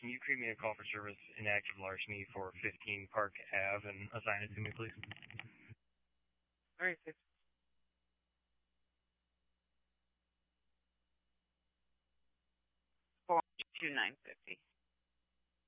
can you create me a call for service inactive larceny for 15 Park Ave and assign it to me, please? All right, 42950.